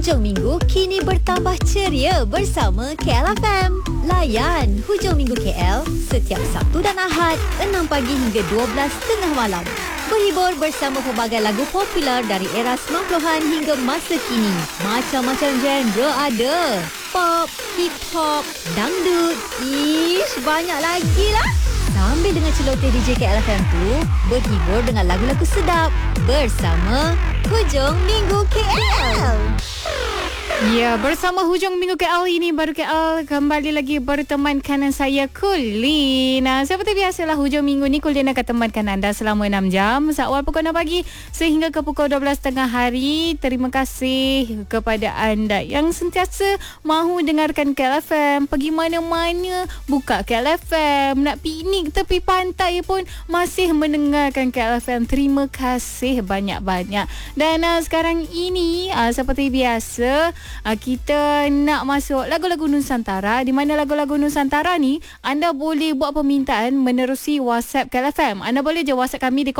Hujung minggu kini bertambah ceria bersama KLFM. Layan Hujung Minggu KL setiap Sabtu dan Ahad 6 pagi hingga 12 tengah malam. Berhibur bersama pelbagai lagu popular dari era 90-an hingga masa kini. Macam-macam genre ada. Pop, hip hop, dangdut. Ish, banyak lagi lah. Sambil dengan celoteh DJ KLFM tu, berhibur dengan lagu-lagu sedap bersama Hujung Minggu KL. Ya, bersama Hujung Minggu KL ini baru KL kembali lagi bertemankan saya Kulin. Seperti biasalah Hujung Minggu ni Kulin akan temankan anda selama 6 jam seawal pukul 6 pagi sehingga ke pukul 12 tengah hari. Terima kasih kepada anda yang sentiasa mahu dengarkan KLFM. Pergi mana-mana buka KLFM, nak piknik tepi pantai pun masih mendengarkan KLFM. Terima kasih banyak-banyak. Dan sekarang ini seperti biasa kita nak masuk lagu-lagu Nusantara, di mana lagu-lagu Nusantara ni anda boleh buat permintaan menerusi WhatsApp KLFM. Anda boleh je WhatsApp kami di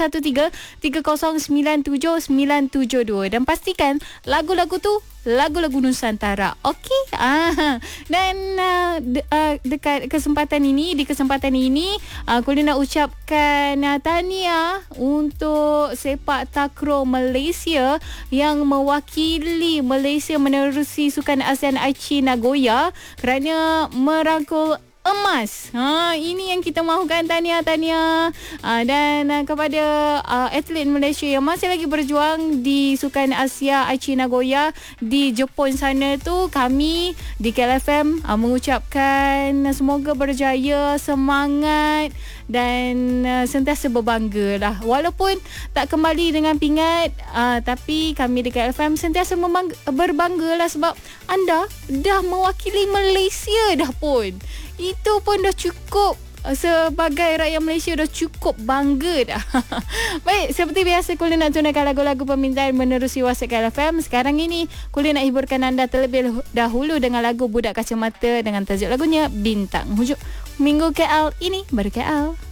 0173097972 dan pastikan lagu-lagu tu lagu-lagu Nusantara. Okey? Dan dekat kesempatan ini, Kulin nak ucapkan tahniah untuk sepak takraw Malaysia yang mewakili Malaysia menerusi Sukan ASEAN Aichi Nagoya kerana merangkul emas. Ini yang kita mahukan. Tahniah. Dan kepada atlet Malaysia yang masih lagi berjuang di Sukan Asia Aichi Nagoya di Jepun sana tu, kami di KLFM mengucapkan semoga berjaya, semangat dan sentiasa berbangga lah. Walaupun tak kembali dengan pingat, tapi kami di KLFM sentiasa berbangga lah sebab anda dah mewakili Malaysia dah pun. Itu pun dah cukup. Sebagai rakyat Malaysia dah cukup bangga dah. Baik, seperti biasa Kulin nak tunaikan lagu-lagu permintaan menerusi WhatsApp KLFM. Sekarang ini Kulin nak hiburkan anda terlebih dahulu dengan lagu Budak Kacamata dengan tajuk lagunya Bintang. Hujung Minggu KL ini baru KL.